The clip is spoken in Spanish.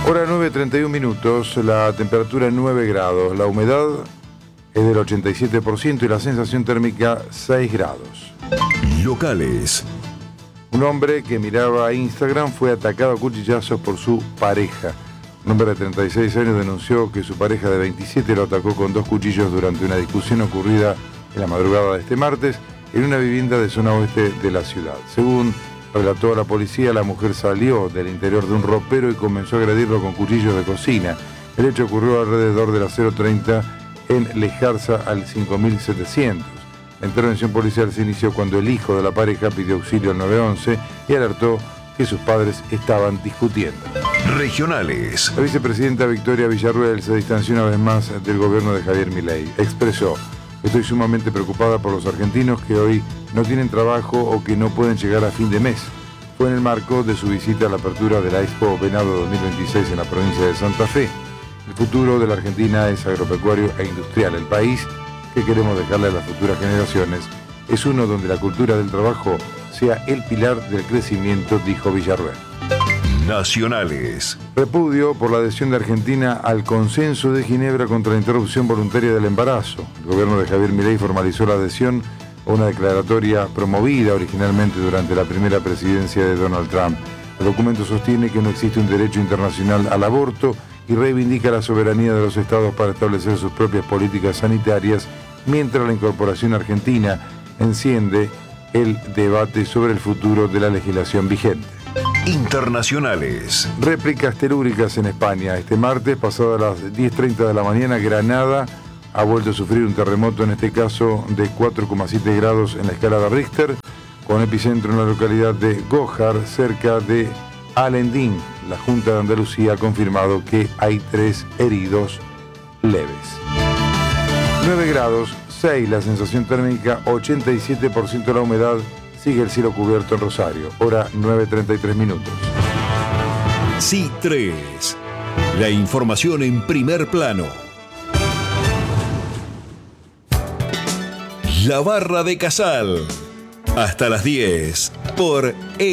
Hora 9:31, la temperatura 9 grados, la humedad es del 87% y la sensación térmica 6 grados. Locales. Un hombre que miraba Instagram fue atacado a cuchillazos por su pareja. Un hombre de 36 años denunció que su pareja de 27 lo atacó con 2 cuchillos durante una discusión ocurrida en la madrugada de este martes en una vivienda de zona oeste de la ciudad. Según relató a la policía, la mujer salió del interior de un ropero y comenzó a agredirlo con cuchillos de cocina. El hecho ocurrió alrededor de las 0:30 en Lejarza al 5700. La intervención policial se inició cuando el hijo de la pareja pidió auxilio al 911 y alertó que sus padres estaban discutiendo. Regionales. La vicepresidenta Victoria Villarruel se distanció una vez más del gobierno de Javier Milei. Expresó: estoy sumamente preocupada por los argentinos que hoy no tienen trabajo o que no pueden llegar a fin de mes. Fue en el marco de su visita a la apertura de la Expo Venado 2026 en la provincia de Santa Fe. El futuro de la Argentina es agropecuario e industrial. El país que queremos dejarle a las futuras generaciones es uno donde la cultura del trabajo sea el pilar del crecimiento, dijo Villarruel. Nacionales. Repudio por la adhesión de Argentina al Consenso de Ginebra contra la interrupción voluntaria del embarazo. El gobierno de Javier Milei formalizó la adhesión a una declaratoria promovida originalmente durante la primera presidencia de Donald Trump. El documento sostiene que no existe un derecho internacional al aborto y reivindica la soberanía de los estados para establecer sus propias políticas sanitarias, mientras la incorporación argentina enciende el debate sobre el futuro de la legislación vigente. Internacionales. Réplicas telúricas en España. Este martes, pasado a las 10:30 de la mañana, Granada ha vuelto a sufrir un terremoto, en este caso de 4,7 grados en la escala de Richter, con epicentro en la localidad de Gójar, cerca de Alendín. La Junta de Andalucía ha confirmado que hay 3 heridos leves. 9 grados, 6 la sensación térmica, 87% la humedad. Sigue el cielo cubierto en Rosario. Hora 9:33. Sí 3. La información en primer plano. La Barra de Casal. Hasta las 10 por